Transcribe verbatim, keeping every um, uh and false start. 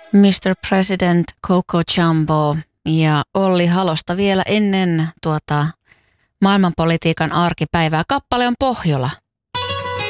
mister President, Coco Jumbo ja Olli Halosta vielä ennen tuota maailmanpolitiikan arkipäivää. Kappale on Pohjola.